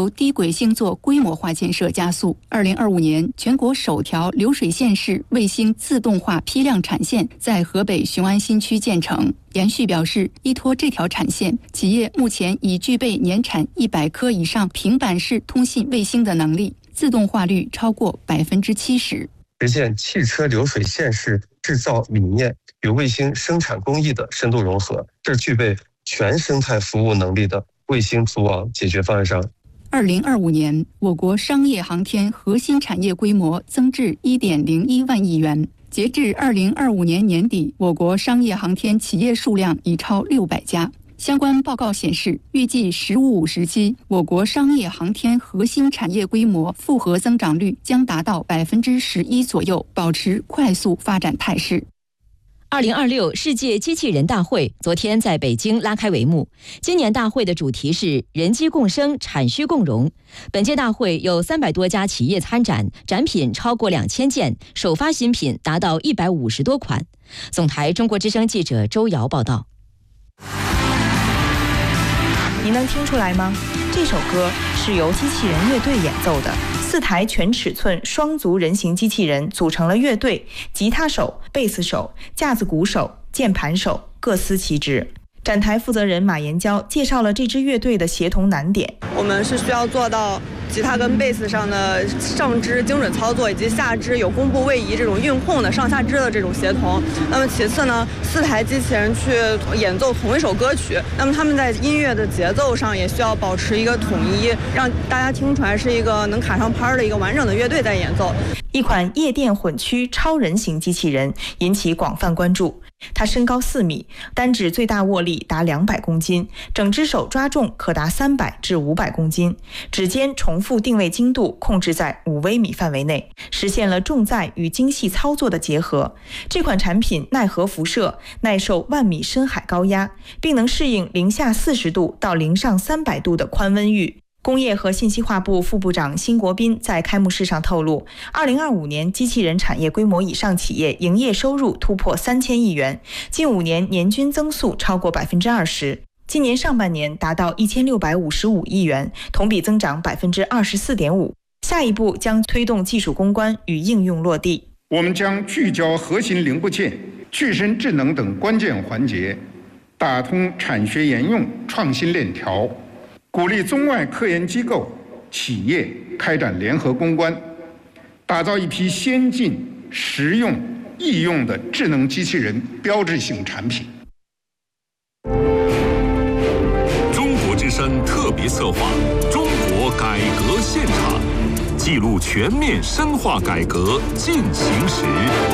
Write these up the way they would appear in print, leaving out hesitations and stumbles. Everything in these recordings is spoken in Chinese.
球低轨星座规模化建设加速。2025年，全国首条流水线式卫星自动化批量产线在河北雄安新区建成。延续表示，依托这条产线，企业目前已具备年产100颗以上平板式通信卫星的能力，自动化率超过70%， 实现汽车流水线式制造理念与卫星生产工艺的深度融合，这具备全生态服务能力的卫星组网解决方案上。 2025年，我国商业航天核心产业规模增至1.01万亿元。截至2025年年底，我国商业航天企业数量已超600家。相关报告显示，预计“15+5”时期，我国商业航天核心产业规模复合增长率将达到11%左右，保持快速发展态势。 2026世界机器人大会昨天在北京拉开帷幕。今年大会的主题是人机共生、产需共融。本届大会有300多家企业参展，展品超过2000件，首发新品达到150多款。总台中国之声记者周瑶报道。 你能听出来吗？这首歌是由机器人乐队演奏的，4台全尺寸双足人形机器人组成了乐队，吉他手、贝斯手、架子鼓手、键盘手各司其职。展台负责人马延娇介绍了这支乐队的协同难点。 我们是需要做到吉他跟贝斯上的上肢精准操作，以及下肢有弓步位移这种运控的上下肢的这种协同。那么其次呢，4台机器人去演奏同一首歌曲，那么他们在音乐的节奏上也需要保持一个统一，让大家听出来是一个能卡上拍的一个完整的乐队在演奏。 一款夜店混区超人形机器人引起广泛关注。它身高4米，单指最大握力达200公斤，整只手抓重可达300至500公斤，指尖重复定位精度控制在5微米范围内，实现了重载与精细操作的结合。这款产品耐核辐射，耐受万米深海高压，并能适应零下40度到零上300度的宽温域。工业和信息化部副部长辛国斌在开幕式上透露，2025年机器人产业规模以上企业营业收入突破3000亿元，近5年年均增速超过20%。今年上半年达到1655亿元，同比增长24.5%。下一步将推动技术攻关与应用落地。 我们将聚焦核心零部件、具身智能等关键环节，打通产学研用创新链条，鼓励中外科研机构、企业开展联合攻关，打造一批先进、实用、易用的智能机器人标志性产品。 中国之声特别策划《中国改革现场》，记录全面深化改革进行时。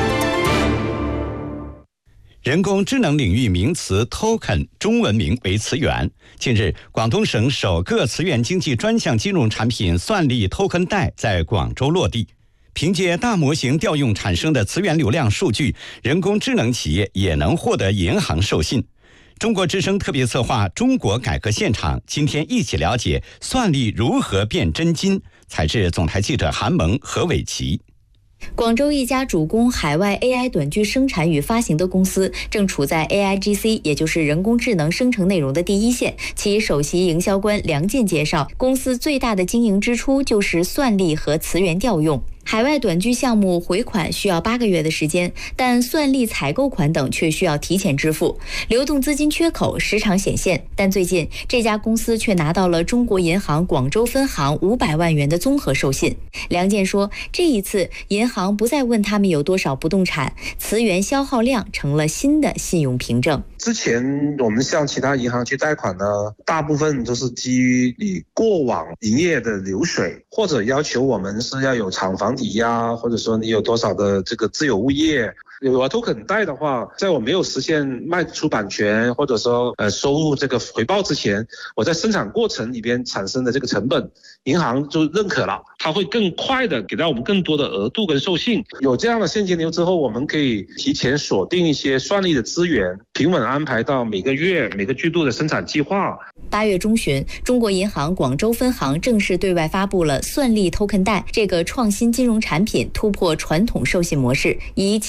人工智能领域名词 token 中文名为词源。近日，广东省首个词源经济专项金融产品算力 token 贷在广州落地。凭借大模型调用产生的词源流量数据，人工智能企业也能获得银行授信。中国之声特别策划中国改革现场，今天一起了解算力如何变真金。采自总台记者韩萌、何伟奇。 广州一家主攻海外 AI 短剧生产与发行的公司正处在 AIGC， 也就是人工智能生成内容的第一线。其首席营销官梁健介绍，公司最大的经营支出就是算力和词源调用。海外短剧项目回款需要8个月的时间，但算力采购款等却需要提前支付，流动资金缺口时常显现。但最近这家公司却拿到了中国银行广州分行500万元的综合授信。梁健说，这一次银行不再问他们有多少不动产，词源消耗量成了新的信用凭证。 之前我们向其他银行去贷款呢，大部分都是基于你过往营业的流水，或者要求我们是要有厂房抵押，或者说你有多少的这个自有物业。有token贷的话，在我没有实现卖出版权或者说收入这个回报之前，我在生产过程里边产生的这个成本，银行就认可了，它会更快的给到我们更多的额度跟授信。有这样的现金流之后，我们可以提前锁定一些算力的资源，平稳安排到每个月每个季度的生产计划。 8月中旬，中国银行广州分行正式对外发布了算力 token 贷这个创新金融产品，突破传统授信模式，以企业算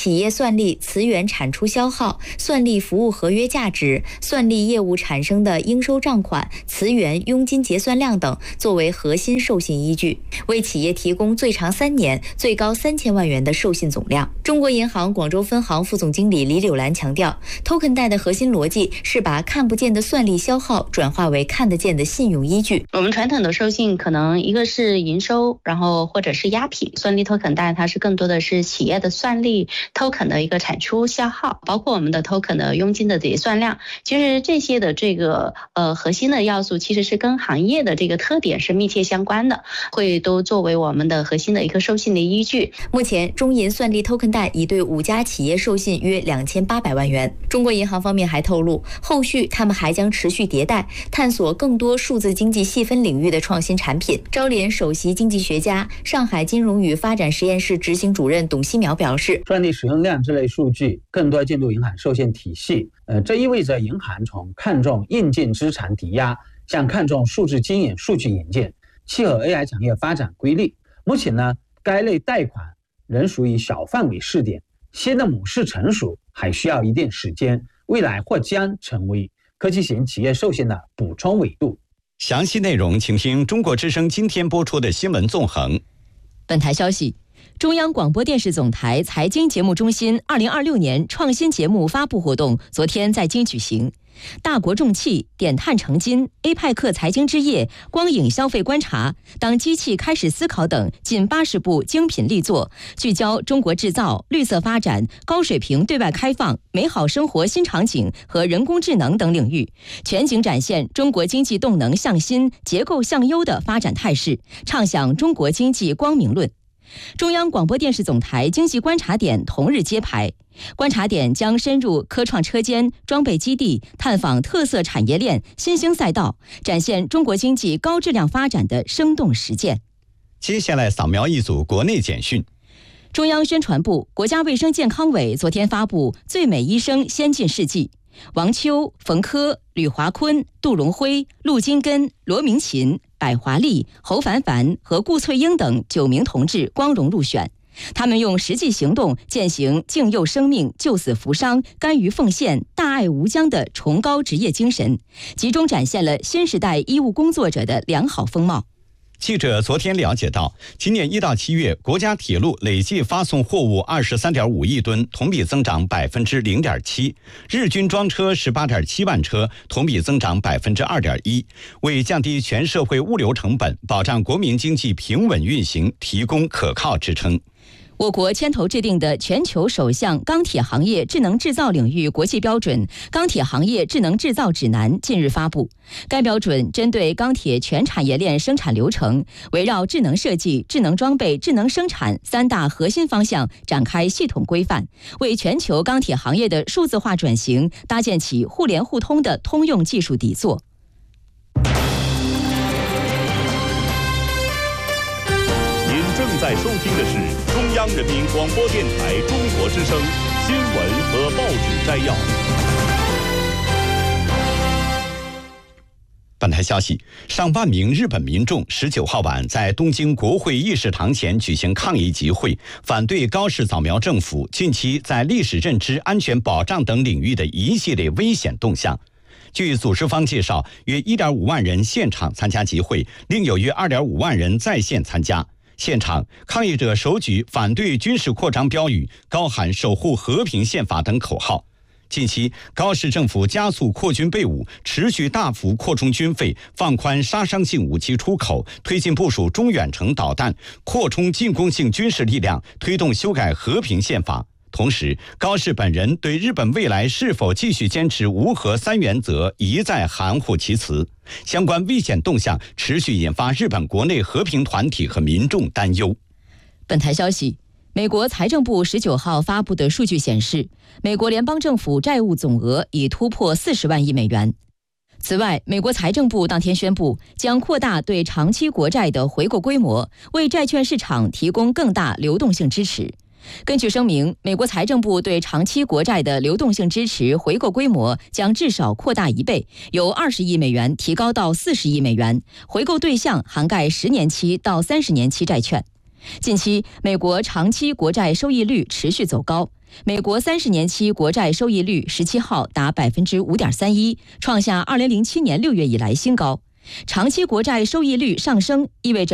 算力词源产出消耗、算力服务合约价值、算力业务产生的应收账款、词源佣金结算量等作为核心授信依据，为企业提供最长3年、最高3000万元的授信总量。中国银行广州分行副总经理李柳兰强调 ，token 贷的核心逻辑是把看不见的算力消耗转化为看得见的信用依据。 我们传统的授信可能一个是营收，然后或者是押品，算力 token 贷它是更多的是企业的算力 token 的一个产出消耗，包括我们的 token 的佣金的结算量。其实这些的这个核心的要素其实是跟行业的这个特点是密切相关的，会都作为我们的核心的一个授信的依据。 目前中银算力 token 贷已对5家企业授信约2800万元。中国银行方面还透露，后续他们还将持续迭代，探索更多数字经济细分领域的创新产品。招联首席经济学家、上海金融与发展实验室执行主任董希苗表示， 算力使用量这类数据更多进入银行授信体系，这意味着银行从看重硬件资产抵押向看重数字经营数据引荐，契合 AI 产业发展规律。目前呢，该类贷款仍属于小范围试点，新的模式成熟还需要一定时间，未来或将成为科技型企业授信的补充维度。 详细内容请听中国之声今天播出的新闻纵横。 本台消息，中央广播电视总台财经节目中心2026年创新节目发布活动昨天在京举行。大国重器、点碳成金、APEC 财经之夜、光影消费观察、当机器开始思考等近80部精品力作，聚焦中国制造、绿色发展、高水平对外开放、美好生活新场景和人工智能等领域，全景展现中国经济动能向新、结构向优的发展态势，畅想中国经济光明论。中央广播电视总台经济观察点同日揭牌，观察点将深入科创车间、装备基地，探访特色产业链、新兴赛道，展现中国经济高质量发展的生动实践。 接下来扫描一组国内简讯。 中央宣传部、国家卫生健康委昨天发布《最美医生先进事迹》，王秋、冯轲、吕华坤、杜荣辉、陆金根、罗明琴、百华丽、侯凡凡和顾翠英等9名同志光荣入选。他们用实际行动践行敬佑生命、救死扶伤、甘于奉献、大爱无疆的崇高职业精神，集中展现了新时代医务工作者的良好风貌。 记者昨天了解到，今年1到7月，国家铁路累计发送货物23.5亿吨，同比增长0.7%；日均装车18.7万车，同比增长2.1%，为降低全社会物流成本、保障国民经济平稳运行提供可靠支撑。 我国牵头制定的全球首项钢铁行业智能制造领域国际标准《钢铁行业智能制造指南》近日发布。该标准针对钢铁全产业链生产流程，围绕智能设计、智能装备、智能生产3大核心方向展开系统规范，为全球钢铁行业的数字化转型搭建起互联互通的通用技术底座。 正在收听的是中央人民广播电台中国之声新闻和报纸摘要。 本台消息，上万名日本民众19号晚在东京国会议事堂前举行抗议集会，反对高市早苗政府近期在历史认知、安全保障等领域的一系列危险动向。据组织方介绍，约1.5万人现场参加集会，另有约2.5万人在线参加。现场，抗议者手举反对军事扩张标语，高喊守护和平宪法等口号。近期，高市政府加速扩军备武，持续大幅扩充军费，放宽杀伤性武器出口，推进部署中远程导弹，扩充进攻性军事力量，推动修改和平宪法。同时，高市本人对日本未来是否继续坚持无核3原则一再含糊其辞。相关危险动向持续引发日本国内和平团体和民众担忧。 本台消息，美国财政部19号发布的数据显示，美国联邦政府债务总额已突破40万亿美元。此外，美国财政部当天宣布，将扩大对长期国债的回购规模，为债券市场提供更大流动性支持。根据声明，美国财政部对长期国债的流动性支持回购规模将至少扩大1倍，由20亿美元提高到40亿美元，回购对象涵盖10年期到30年期债券。 近期，美国长期国债收益率持续走高。美国30年期国债收益率17号达5.31%，创下2007年6月以来新高。长期国债收益率上升，意味着